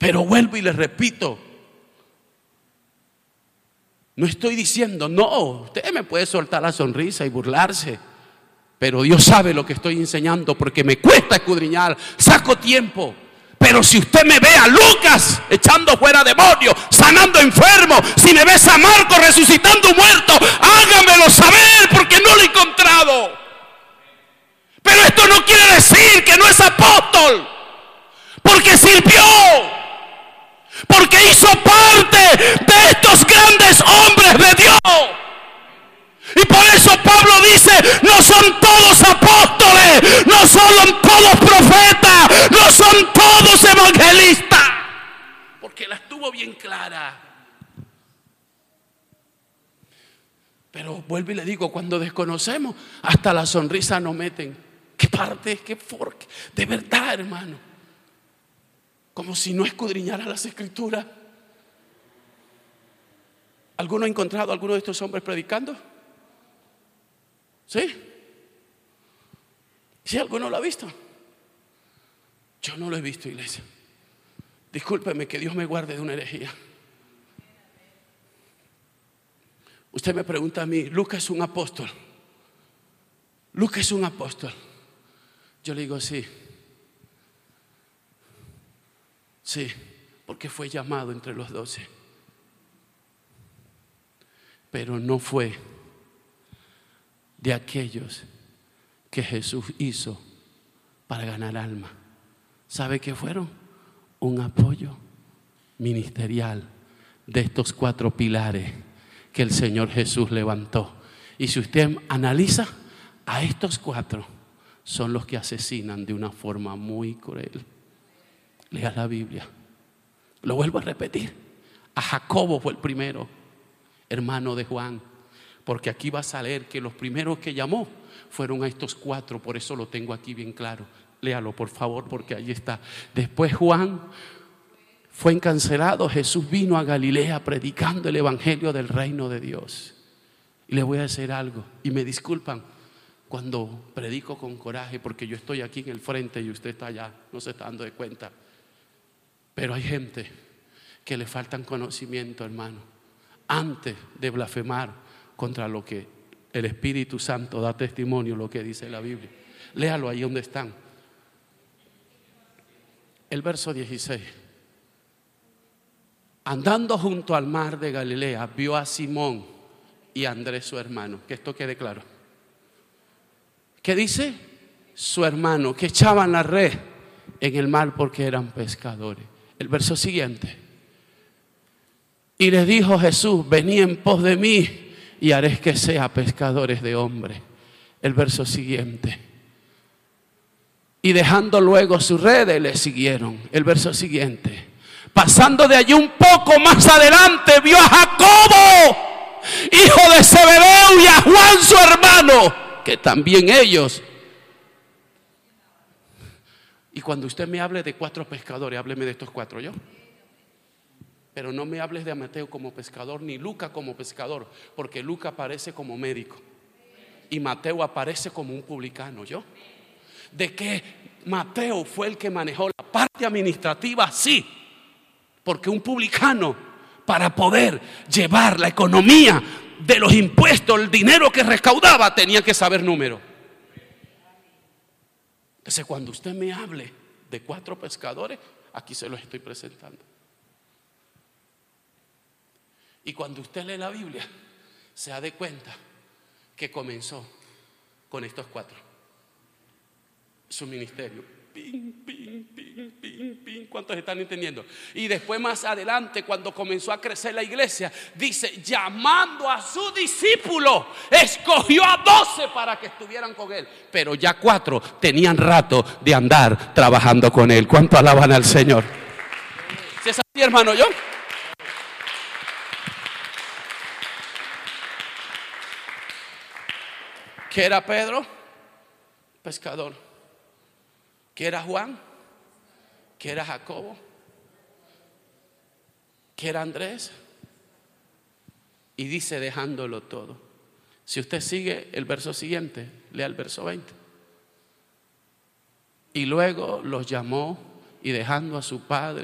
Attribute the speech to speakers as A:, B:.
A: Pero vuelvo y les repito, no estoy diciendo, no, usted me puede soltar la sonrisa y burlarse, pero Dios sabe lo que estoy enseñando porque me cuesta escudriñar, saco tiempo. Pero si usted me ve a Lucas echando fuera demonios, sanando enfermos, si me ves a Marcos resucitando muertos, hágamelo saber porque no lo he encontrado. Pero esto no quiere decir que no es apóstol, porque sirvió, porque hizo parte de estos grandes hombres de Dios. Y por eso Pablo dice, no son todos apóstoles, no son todos profetas, no son todos evangelistas. Porque la estuvo bien clara. Pero vuelvo y le digo, cuando desconocemos, hasta la sonrisa nos meten. ¿Qué parte? ¿Qué forque? De verdad, hermano. Como si no escudriñara las escrituras. ¿Alguno ha encontrado a alguno de estos hombres predicando? ¿Sí? ¿Sí? ¿Alguno lo ha visto? Yo no lo he visto, iglesia. Discúlpeme, que Dios me guarde de una herejía. Usted me pregunta a mí, ¿Lucas es un apóstol? ¿Lucas es un apóstol? Yo le digo sí. Sí, porque fue llamado entre los 12. Pero no fue de aquellos que Jesús hizo para ganar alma. ¿Sabe qué fueron? Un apoyo ministerial de estos 4 pilares que el Señor Jesús levantó. Y si usted analiza, a estos 4 son los que asesinan de una forma muy cruel. Lea la Biblia. Lo vuelvo a repetir. A Jacobo fue el primero, hermano de Juan. Porque aquí va a saber que los primeros que llamó fueron a estos 4. Por eso lo tengo aquí bien claro. Léalo por favor, porque ahí está. Después Juan fue encarcelado. Jesús vino a Galilea predicando el evangelio del reino de Dios. Y le voy a decir algo, y me disculpan cuando predico con coraje, porque yo estoy aquí en el frente y usted está allá, no se está dando de cuenta. Pero hay gente que le faltan conocimiento, hermano, antes de blasfemar contra lo que el Espíritu Santo da testimonio, lo que dice la Biblia. Léalo ahí donde están. El verso 16. Andando junto al mar de Galilea, vio a Simón y a Andrés su hermano. Que esto quede claro. ¿Qué dice? Su hermano, que echaban la red en el mar porque eran pescadores. El verso siguiente. Y les dijo Jesús, venid en pos de mí y haré que sea pescadores de hombres. El verso siguiente. Y dejando luego sus redes, le siguieron. El verso siguiente. Pasando de allí un poco más adelante, vio a Jacobo, hijo de Zebedeo, y a Juan su hermano, que también ellos. Y cuando usted me hable de 4 pescadores, hábleme de estos 4 yo. Pero no me hables de Mateo como pescador, ni Lucas como pescador, porque Lucas aparece como médico y Mateo aparece como un publicano. ¿Yo? De que Mateo fue el que manejó la parte administrativa, sí, porque un publicano, para poder llevar la economía de los impuestos, el dinero que recaudaba, tenía que saber números. Entonces, cuando usted me hable de 4 pescadores, aquí se los estoy presentando. Y cuando usted lee la Biblia, se da de cuenta que comenzó con estos 4. Su ministerio. Ping, ping, ping, ping, ping. ¿Cuántos están entendiendo? Y después más adelante, cuando comenzó a crecer la iglesia, dice, llamando a sus discípulos, escogió a 12 para que estuvieran con él. Pero ya 4 tenían rato de andar trabajando con él. ¿Cuánto alaban al Señor? ¿Sí es así, hermano? ¿Yo? ¿Qué era Pedro? Pescador. ¿Qué era Juan? ¿Qué era Jacobo? ¿Qué era Andrés? Y dice dejándolo todo. Si usted sigue el verso siguiente, lea el verso 20. Y luego los llamó y dejando a su padre